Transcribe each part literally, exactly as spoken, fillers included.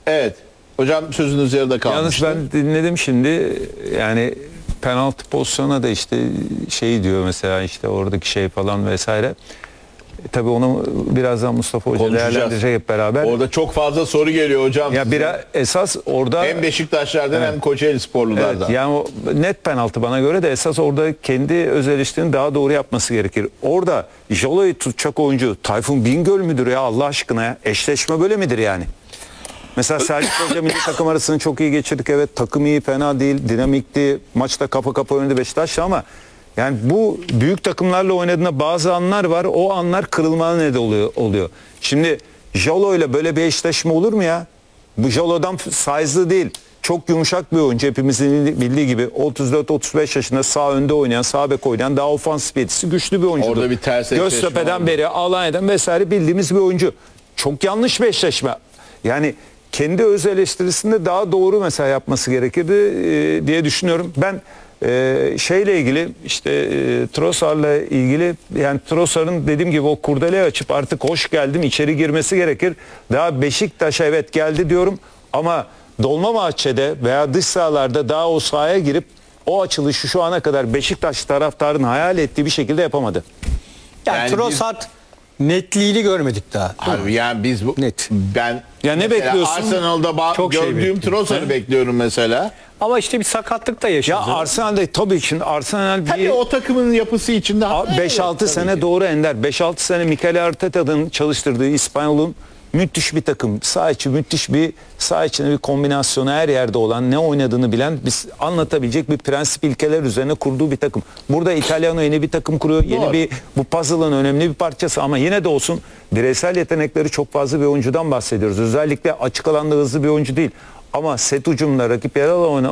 Evet. Hocam sözünüz yarıda kalmıştı. Yalnız ben dinledim şimdi, yani penaltı pozisyonuna da işte şey diyor mesela, işte oradaki şey falan vesaire. E, tabii onu birazdan Mustafa Hoca değerlendirecek hep beraber. Orada çok fazla soru geliyor hocam. Ya bir esas orada hem Beşiktaşlardan evet, hem Kocaeli Sporlulardan. Evet, yani o net penaltı bana göre de esas orada kendi öz eleştirini daha doğru yapması gerekir. Orada Jalo'yu tutacak oyuncu Tayfun Bingöl müdür ya Allah aşkına ya? Eşleşme böyle midir yani? Mesela Selçuk Hoca milli takım arasını çok iyi geçirdik. Evet, takım iyi, fena değil, dinamikti. Maçta kafa kafa oynadı Beşiktaş'la ama yani bu büyük takımlarla oynadığında bazı anlar var. O anlar kırılmanın nedeni oluyor, oluyor. Şimdi Jalo ile böyle bir eşleşme olur mu ya? Bu Jalo'dan size'lı değil. Çok yumuşak bir oyuncu, hepimizin bildiği gibi otuz dört otuz beş yaşında sağ önde oynayan, sağ bek oynayan, daha ofansif yetisi güçlü bir oyuncu. Orada bir ters eşleşme Göztepe'den beri Alanya'dan vesaire bildiğimiz bir oyuncu. Çok yanlış bir eşleşme. Yani kendi öz eleştirisinde daha doğru mesela yapması gerekirdi e, diye düşünüyorum. Ben e, şeyle ilgili işte e, Trossard'la ilgili, yani Trossard'ın dediğim gibi o kurdeleyi açıp artık hoş geldin içeri girmesi gerekir. Daha Beşiktaş'a evet geldi diyorum ama Dolmabahçe'de veya dış sahalarda daha o sahaya girip o açılışı şu ana kadar Beşiktaş taraftarının hayal ettiği bir şekilde yapamadı. Yani, yani Trossard biz... netliğini görmedik daha. Abi yani biz bu, net. Ben ya ne bekliyorsun? Arsenal'da çok gördüğüm şey Trossard'ı bekliyorum mesela. Ama işte bir sakatlık da yaşadı. Ya Arsenal'de tabii şimdi Arsenal tabii bir o takımın yapısı içinde beş altı evet, sene ki. Doğru Ender. beş altı sene Mikel Arteta'nın çalıştırdığı İspanyol'un müthiş bir takım. Sağ içi müthiş bir, sağ içinde bir kombinasyonu her yerde olan, ne oynadığını bilen, biz anlatabilecek bir prensip ilkeler üzerine kurduğu bir takım. Burada İtalyano yeni bir takım kuruyor. Doğru. Yeni bir, bu puzzle'ın önemli bir parçası ama yine de olsun bireysel yetenekleri çok fazla bir oyuncudan bahsediyoruz. Özellikle açık alanda hızlı bir oyuncu değil. Ama set ucumda rakip yer alanda,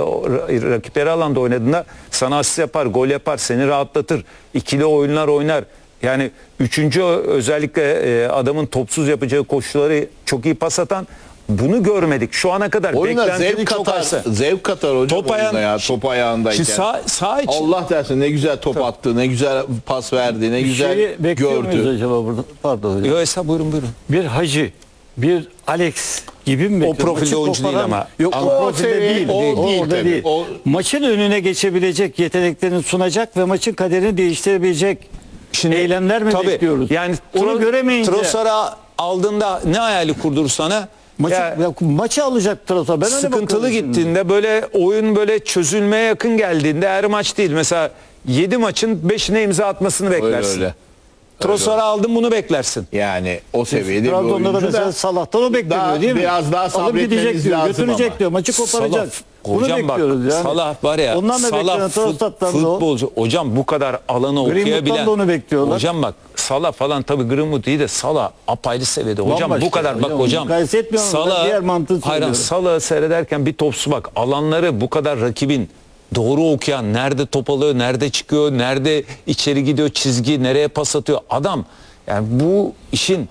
rakip yer alanda oynadığında sana asist yapar, gol yapar, seni rahatlatır. İkili oyunlar oynar. Yani üçüncü özellikle e, adamın topsuz yapacağı koşuları çok iyi pas atan, bunu görmedik. Şu ana kadar oyuna beklentinin zevk çok katar, azı. Zevk katar hocam top ayağın, ya, top ayağındayken. Sağ, sağ için. Allah dersin ne güzel top Tabii. attı, ne güzel pas verdi, ne bir güzel gördü. Acaba burada? Pardon hocam. Yok Esra, buyurun buyurun. Bir Hacı, bir Alex gibi mi? O profilde oyuncu değil ama. Yok ama o profilde değil. O değil, değil, orada değil. O... Maçın önüne geçebilecek yeteneklerini sunacak ve maçın kaderini değiştirebilecek Şimdi, eylemler mi tabii, bekliyoruz? Yani onu göremeyince. Trossard'ı aldığında ne hayali kurdur sana? Maçı, ya, ya, maçı alacak Trossard. Ben sıkıntılı gittiğinde şimdi. Böyle oyun böyle çözülmeye yakın geldiğinde her maç değil. Mesela yedi maçın beşine imza atmasını beklersin. Öyle öyle. Trossard'ı aldın, bunu beklersin. Yani o seviyede bir oyuncu da mesela Salah'tan o bekleniyor daha, değil mi? Biraz daha sabretmeniz diyor, lazım götürecek ama. diyor, maçı koparacak. Salah, hocam bak yani. Salah var ya, ondan da Salah fut, futbolcu. Hocam bu kadar alanı okuyabilen. Da onu bekliyorlar. Hocam bak Salah falan tabii Greenwood iyi de Salah apayrı seviyede. Hocam Bambaşka bu kadar ya, bak hocam. Salah, hayran Salah'ı seyrederken bir topsu bak, alanları bu kadar rakibin doğru okuyan, nerede top alıyor, nerede çıkıyor, nerede içeri gidiyor, çizgi, nereye pas atıyor. Adam yani bu işin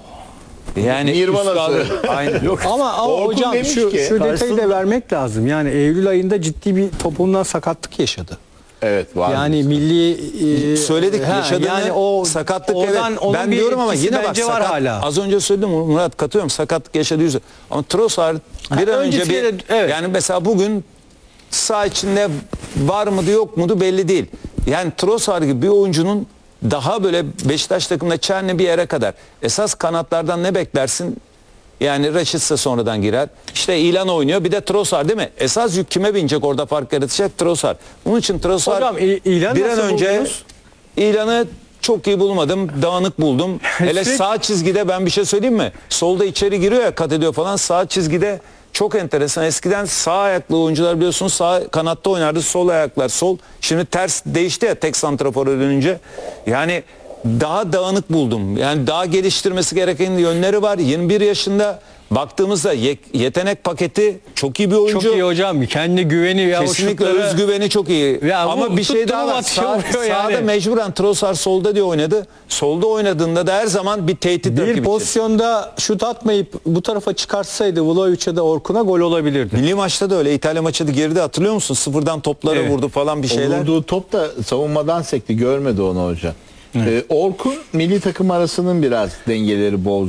yani Nirvanası. Aynen. Yok. Ama, ama hocam şu, ki, şu detayı da vermek lazım. Yani Eylül ayında ciddi bir topuğundan sakatlık yaşadı. Evet var. Yani milli e, söyledik he, yaşadığını, yani o sakatlık oradan, evet. Ben diyorum ama yine bak sakat, hala. Az önce söyledim Murat, katıyorum, sakatlık yaşadı yüzü. Ama Trossard bir ha, an önce bir evet. Yani mesela bugün sağ içinde var mıydı yok muydu belli değil. Yani Trossard gibi bir oyuncunun daha böyle Beşiktaş takımında Çerni bir yere kadar. Esas kanatlardan ne beklersin? Yani Raşit'se sonradan girer. İşte İlan oynuyor. Bir de Trossard değil mi? Esas yük kime binecek orada, fark yaratacak? Trossard. Bunun için Trossard hocam, İlan bir an önce buldunuz? İlan'ı çok iyi bulmadım. Dağınık buldum. Hele sağ çizgide ben bir şey söyleyeyim mi? Solda içeri giriyor ya, kat ediyor falan. Sağ çizgide çok enteresan. Eskiden sağ ayaklı oyuncular biliyorsunuz sağ kanatta oynardı. Sol ayaklar sol. Şimdi ters değişti ya tek santrafora dönünce. Yani daha dağınık buldum. Yani daha geliştirmesi gereken yönleri var. yirmi bir yaşında baktığımızda yetenek paketi çok iyi bir oyuncu. Çok iyi hocam. Kendi güveni ya. Kesinlikle özgüveni çok iyi. Ya ama bir şey daha var. Sağ, yani. Sağda mecburen Trossard solda diye oynadı. Solda oynadığında da her zaman bir tehdit bir rakibi pozisyonda için. Şut atmayıp bu tarafa çıkarsaydı Vlahovic'e de Orkun'a gol olabilirdi. Milli maçta da öyle. İtalya maçı da geride, hatırlıyor musun? Sıfırdan toplara evet. Vurdu falan bir şeyler. O vurduğu top da savunmadan sekti. Görmedi onu hoca. Evet. Ee, Orkun milli takım arasının biraz dengeleri bozdu.